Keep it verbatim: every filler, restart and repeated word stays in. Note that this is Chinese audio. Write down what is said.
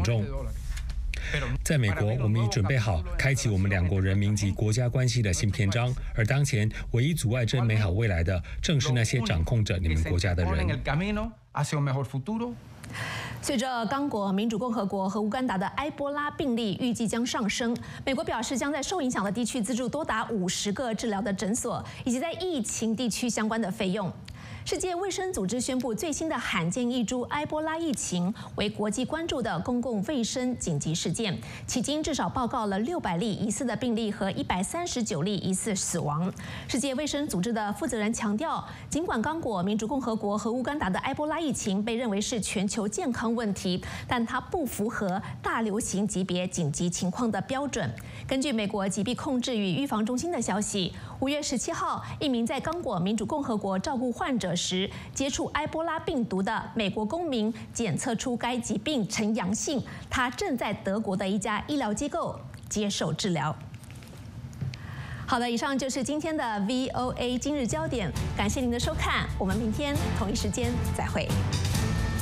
重。在美国，我们已准备好开启我们两国人民及国家关系的新篇章，而当前唯一阻碍这美好未来的，正是那些掌控着你们国家的人。 随着刚果民主共和国和乌干达的埃博拉病例预计将上升，美国表示将在受影响的地区资助多达五十个治疗的诊所，以及在疫情地区相关的费用。世界卫生组织宣布，最新的罕见异株埃博拉疫情为国际关注的公共卫生紧急事件，迄今至少报告了六百例疑似的病例和一百三十九例疑似死亡。世界卫生组织的负责人强调，尽管刚果民主共和国和乌干达的埃博拉疫情被认为是全球健康问题，但它不符合大流行级别紧急情况的标准。根据美国疾病控制与预防中心的消息，五月十七号，一名在刚果民主共和国照顾患者时接触埃博拉病毒的美国公民检测出该疾病呈阳性，他正在德国的一家医疗机构接受治疗。好的，以上就是今天的 V O A 今日焦点，感谢您的收看，我们明天同一时间再会。